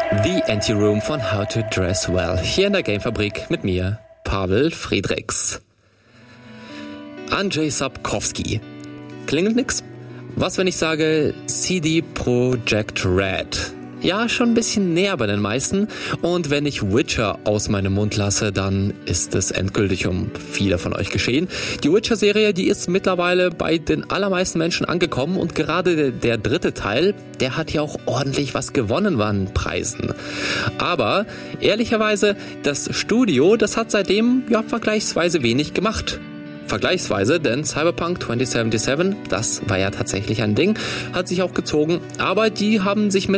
The Anti-Room von How to Dress Well. Hier in der Gamefabrik mit mir, Pavel Friedrichs. Andrzej Sapkowski. Klingelt nix? Was, wenn ich sage CD Projekt Red? Ja, schon ein bisschen näher bei den meisten. Und wenn ich Witcher aus meinem Mund lasse, dann ist es endgültig um viele von euch geschehen. Die Witcher-Serie, die ist mittlerweile bei den allermeisten Menschen angekommen und gerade der dritte Teil, der hat ja auch ordentlich was gewonnen an Preisen. Aber ehrlicherweise, das Studio, das hat seitdem ja vergleichsweise wenig gemacht. Vergleichsweise, denn Cyberpunk 2077, das war ja tatsächlich ein Ding, hat sich auch gezogen, aber die haben sich mit